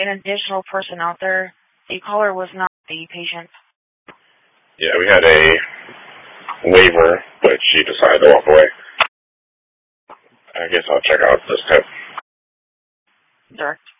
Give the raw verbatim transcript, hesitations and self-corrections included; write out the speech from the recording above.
an additional person out there. The caller was not the patient. Yeah, we had a waiver, but she decided to walk away. I guess I'll check out this tip. Direct.